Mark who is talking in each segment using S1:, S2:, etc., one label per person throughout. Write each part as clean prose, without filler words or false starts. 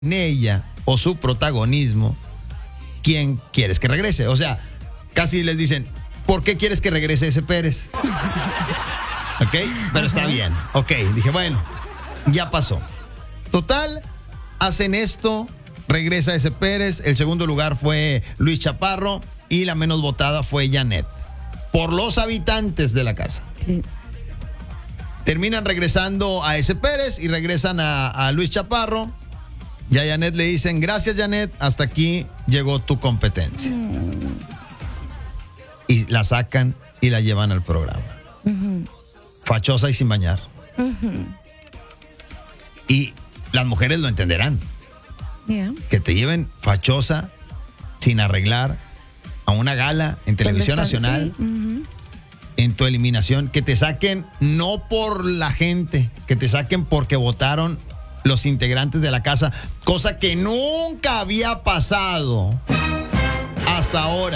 S1: en ella o su protagonismo, ¿quién quieres que regrese? O sea, casi les dicen, ¿por qué quieres que regrese ese Pérez? ¿Ok? Pero está bien. Ok, dije, bueno, ya pasó. Total, hacen esto, regresa ese Pérez, el segundo lugar fue Luis Chaparro y la menos votada fue Janet, por los habitantes de la casa.
S2: Sí.
S1: Terminan regresando a ese Pérez y regresan a Luis Chaparro. Y a Janet le dicen, gracias Janet, hasta aquí llegó tu competencia. Y la sacan y la llevan al programa. Fachosa y sin bañar. Y las mujeres lo entenderán.
S2: Yeah.
S1: Que te lleven fachosa, sin arreglar, a una gala en televisión nacional,
S2: Sí.
S1: en tu eliminación, que te saquen no por la gente, que te saquen porque votaron los integrantes de la casa, cosa que nunca había pasado hasta ahora.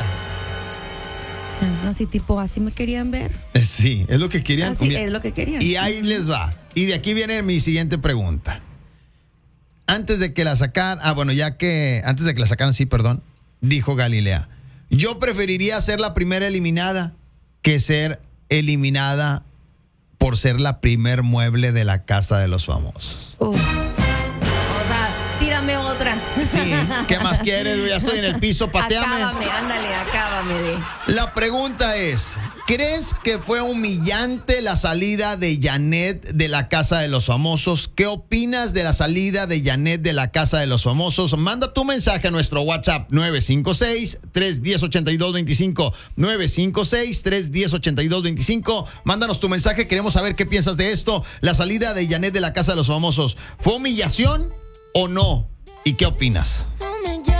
S2: Así tipo, así me querían ver.
S1: Sí, es lo que querían.
S2: Así es lo que querían.
S1: Y ahí les va. Y de aquí viene mi siguiente pregunta. Antes de que la sacaran, antes de que la sacaran, dijo Galilea, yo preferiría ser la primera eliminada que ser eliminada por ser la primer mueble de la casa de los famosos.
S2: O sea, tírame otra.
S1: Sí, ¿qué más quieres? Ya estoy en el piso, pateame.
S2: Acábame de.
S1: La pregunta es, ¿crees que fue humillante la salida de Janet de la Casa de los Famosos? ¿Qué opinas de la salida de Janet de la Casa de los Famosos? Manda tu mensaje a nuestro WhatsApp 956-310-8225. 956-310-8225. Mándanos tu mensaje, queremos saber qué piensas de esto. La salida de Janet de la Casa de los Famosos, ¿fue humillación o no? ¿Y qué opinas?